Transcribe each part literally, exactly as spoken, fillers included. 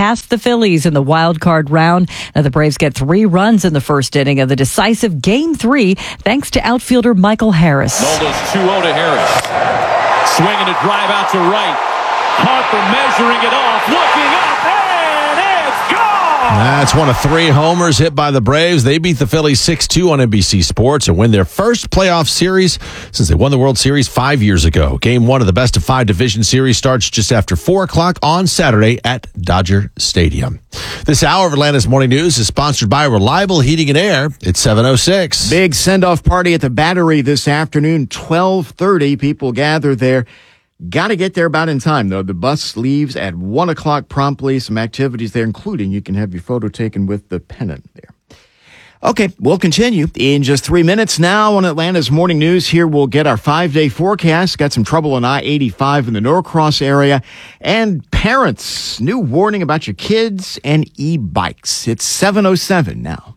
past the Phillies in the wild card round. Now the Braves get three runs in the first inning of the decisive Game three thanks to outfielder Michael Harris. Nola's two oh to Harris. Swinging a drive out to right. Harper measuring it off, looking up, and it's gone! That's one of three homers hit by the Braves. They beat the Phillies six two on N B C Sports and win their first playoff series since they won the World Series five years ago. Game one of the best of five division series starts just after four o'clock on Saturday at Dodger Stadium. This hour of Atlanta's Morning News is sponsored by Reliable Heating and Air. It's seven oh six. Big send-off party at the Battery this afternoon, twelve thirty. People gather there. Got to get there about in time, though. The bus leaves at one o'clock promptly. Some activities there, including you can have your photo taken with the pennant there. Okay, we'll continue in just three minutes now on Atlanta's Morning News. Here we'll get our five-day forecast. Got some trouble on I eighty-five in the Norcross area. And parents, new warning about your kids and e-bikes. It's seven oh seven now.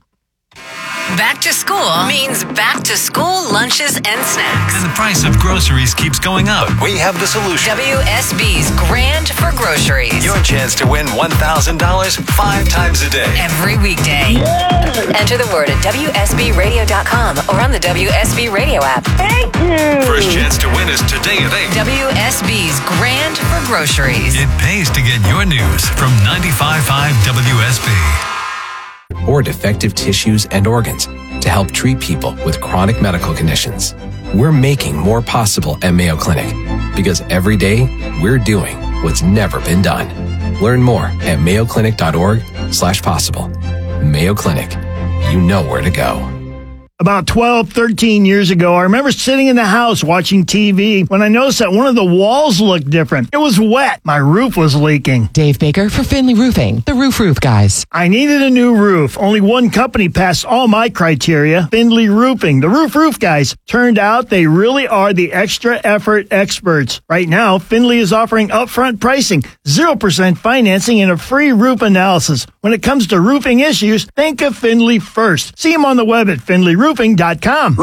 Back to school means back to school lunches and snacks. And the price of groceries keeps going up. We have the solution. W S B's Grand for Groceries. Your chance to win one thousand dollars five times a day. Every weekday. Yeah. Enter the word at W S B radio dot com or on the W S B Radio app. Thank you. First chance to win is today at eight. W S B's Grand for Groceries. It pays to get your news from ninety-five point five W S B. Or defective tissues and organs to help treat people with chronic medical conditions. We're making more possible at Mayo Clinic because every day we're doing what's never been done. Learn more at mayo clinic dot org slash possible. Mayo Clinic, you know where to go. About twelve, thirteen years ago, I remember sitting in the house watching T V when I noticed that one of the walls looked different. It was wet. My roof was leaking. Dave Baker for Finley Roofing, the Roof Roof guys. I needed a new roof. Only one company passed all my criteria, Finley Roofing, the Roof Roof guys. Turned out they really are the extra effort experts. Right now, Finley is offering upfront pricing, zero percent financing, and a free roof analysis. When it comes to roofing issues, think of Finley first. See them on the web at finley roofing dot com.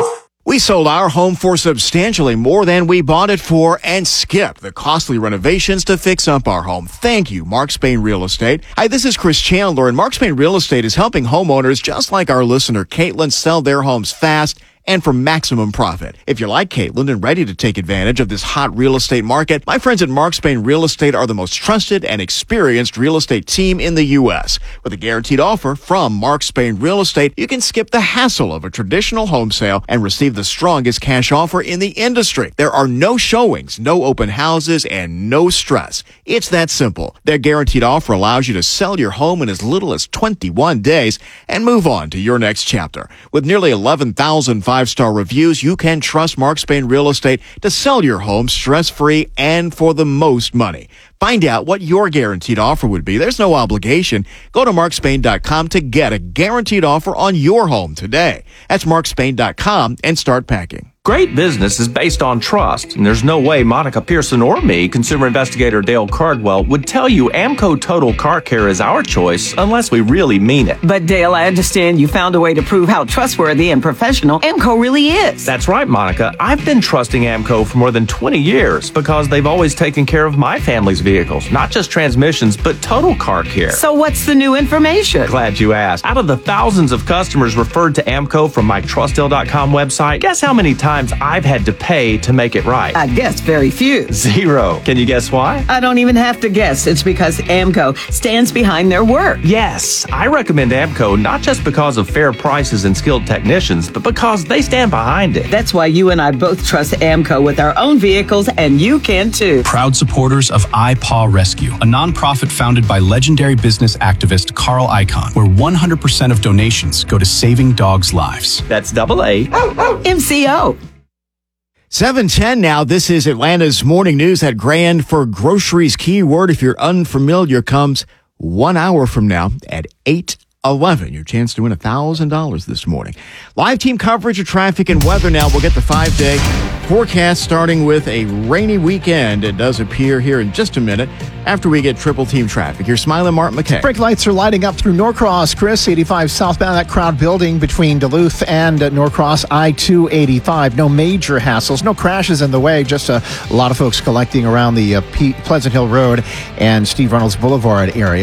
We sold our home for substantially more than we bought it for and skipped the costly renovations to fix up our home. Thank you, Mark Spain Real Estate. Hi, this is Chris Chandler, and Mark Spain Real Estate is helping homeowners just like our listener Caitlin sell their homes fast and for maximum profit. If you're like Caitlin and ready to take advantage of this hot real estate market, my friends at Mark Spain Real Estate are the most trusted and experienced real estate team in the U S. With a guaranteed offer from Mark Spain Real Estate, you can skip the hassle of a traditional home sale and receive the strongest cash offer in the industry. There are no showings, no open houses, and no stress. It's that simple. Their guaranteed offer allows you to sell your home in as little as twenty-one days and move on to your next chapter. With nearly eleven thousand five-star reviews, you can trust Mark Spain Real Estate to sell your home stress-free and for the most money. Find out what your guaranteed offer would be. There's no obligation. Go to mark spain dot com to get a guaranteed offer on your home today. That's mark spain dot com and start packing. Great business is based on trust, and there's no way Monica Pearson or me, consumer investigator Dale Cardwell, would tell you Amco Total Car Care is our choice unless we really mean it. But Dale, I understand you found a way to prove how trustworthy and professional Amco really is. That's right, Monica. I've been trusting Amco for more than twenty years because they've always taken care of my family's vehicles, not just transmissions, but total car care. So what's the new information? Glad you asked. Out of the thousands of customers referred to Amco from my trust dale dot com website, guess how many times I've had to pay to make it right? I guess very few. Zero. Can you guess why? I don't even have to guess. It's because Amco stands behind their work. Yes, I recommend Amco not just because of fair prices and skilled technicians, but because they stand behind it. That's why you and I both trust Amco with our own vehicles, and you can too. Proud supporters of iPaw Rescue, a nonprofit founded by legendary business activist Carl Icahn, where one hundred percent of donations go to saving dogs' lives. That's double A. M C O. seven ten now. This is Atlanta's Morning News. That Grand for Groceries keyword, if you're unfamiliar, comes one hour from now at eight eleven. Your chance to win one thousand dollars this morning. Live team coverage of traffic and weather now. We'll get the five-day forecast starting with a rainy weekend. It does appear here in just a minute after we get triple team traffic. Here's Smiling Mark McKay. Brake lights are lighting up through Norcross. Chris, eighty-five southbound, that crowd building between Duluth and uh, Norcross, I two eighty-five. No major hassles, no crashes in the way, just a, a lot of folks collecting around the uh, P- Pleasant Hill Road and Steve Reynolds Boulevard area.